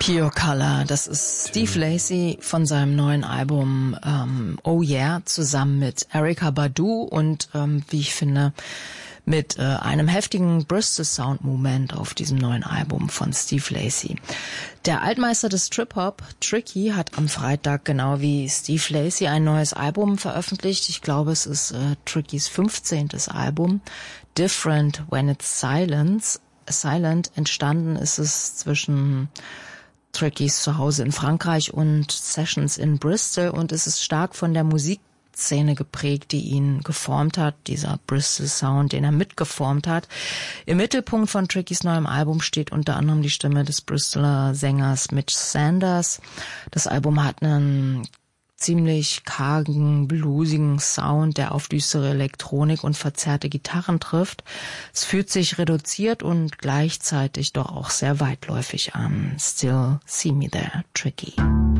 Pure Color, das ist Steve Lacy von seinem neuen Album Oh Yeah, zusammen mit Erykah Badu und wie ich finde, mit einem heftigen Bristol-Sound-Moment auf diesem neuen Album von Steve Lacy. Der Altmeister des Trip-Hop, Tricky, hat am Freitag genau wie Steve Lacy ein neues Album veröffentlicht. Ich glaube, es ist Trickys 15. Album. Different When It's Silent. Entstanden ist es zwischen Trickys Zuhause in Frankreich und Sessions in Bristol und es ist stark von der Musikszene geprägt, die ihn geformt hat, dieser Bristol Sound, den er mitgeformt hat. Im Mittelpunkt von Trickys neuem Album steht unter anderem die Stimme des Bristoler Sängers Mitch Sanders. Das Album hat einen ziemlich kargen, bluesigen Sound, der auf düstere Elektronik und verzerrte Gitarren trifft. Es fühlt sich reduziert und gleichzeitig doch auch sehr weitläufig an. Still See Me There, Tricky.